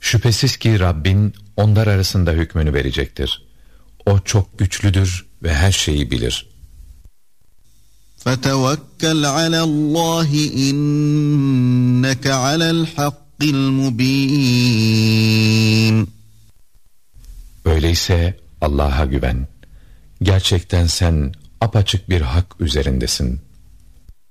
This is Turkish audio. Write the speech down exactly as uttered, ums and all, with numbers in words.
Şüphesiz ki Rabbin onlar arasında hükmünü verecektir. O çok güçlüdür ve her şeyi bilir. فَتَوَكَّلْ عَلَى اللّٰهِ اِنَّكَ عَلَى الْحَقِّ الْمُب۪ينَ. Öyleyse Allah'a güven. Gerçekten sen apaçık bir hak üzerindesin.